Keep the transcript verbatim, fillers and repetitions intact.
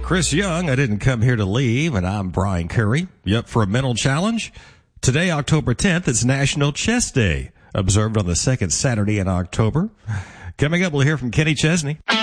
Chris Young, I didn't come here to leave, and I'm Brian Curry. You up for a mental challenge? Today, October tenth, is National Chess Day, observed on the second Saturday in October. Coming up, we'll hear from Kenny Chesney.